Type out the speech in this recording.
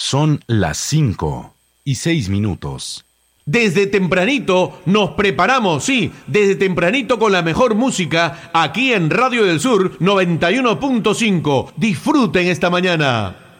Son las 5:06. Desde tempranito nos preparamos, sí, desde tempranito con la mejor música aquí en Radio del Sur 91.5. Disfruten esta mañana.